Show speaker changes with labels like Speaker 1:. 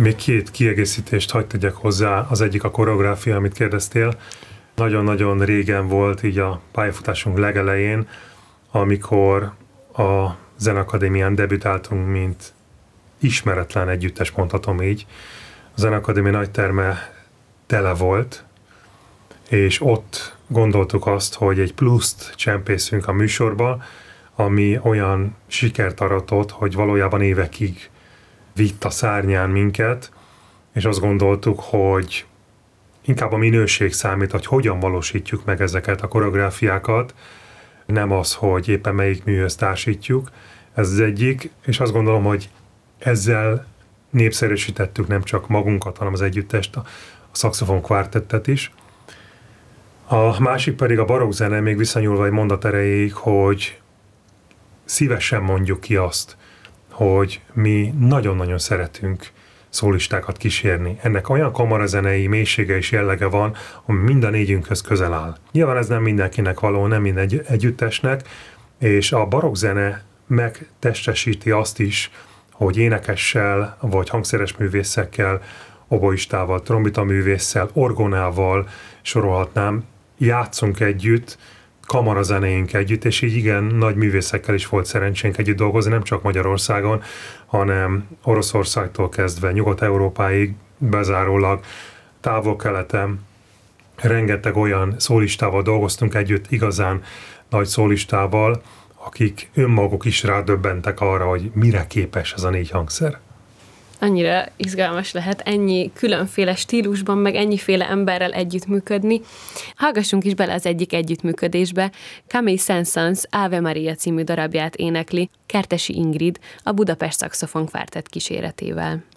Speaker 1: Még két kiegészítést hadd tegyek hozzá, az egyik a koreográfia, amit kérdeztél. Nagyon-nagyon régen volt, így a pályafutásunk legelején, amikor a Zenakadémián debütáltunk, mint ismeretlen együttes, mondhatom így. A Zenakadémia nagyterme tele volt, és ott gondoltuk azt, hogy egy pluszt csempészünk a műsorba, ami olyan sikert aratott, hogy valójában évekig vitt a szárnyán minket, és azt gondoltuk, hogy inkább a minőség számít, hogy hogyan valósítjuk meg ezeket a koreográfiákat, nem az, hogy éppen melyik műhöz társítjuk. Ez az egyik, és azt gondolom, hogy ezzel népszerűsítettük nem csak magunkat, hanem az együttest, a szaxofon kvártettet is. A másik pedig a barokk zene, még visszanyúlva egy mondat erejéig, hogy szívesen mondjuk ki azt, hogy mi nagyon-nagyon szeretünk szólistákat kísérni. Ennek olyan kamarazenei mélysége és jellege van, ami mind a négyünkhöz közel áll. Nyilván ez nem mindenkinek való, nem minden együttesnek, és a barokk zene megtestesíti azt is, hogy énekessel, vagy hangszeres művészekkel, oboistával, trombitaművésszel, orgonával sorolhatnám, játszunk együtt, kamarazenéink együtt, és így igen, nagy művészekkel is volt szerencsénk együtt dolgozni, nem csak Magyarországon, hanem Oroszországtól kezdve Nyugat-Európáig bezárólag, Távol-Keleten, rengeteg olyan szólistával dolgoztunk együtt, igazán nagy szólistával, akik önmaguk is rádöbbentek arra, hogy mire képes ez a négy hangszer.
Speaker 2: Annyira izgalmas lehet ennyi különféle stílusban, meg ennyiféle emberrel együttműködni. Hallgassunk is bele az egyik együttműködésbe. Camille Saint-Saëns Ave Maria című darabját énekli Kertesi Ingrid a Budapest Szaxofon Kvártett kíséretével.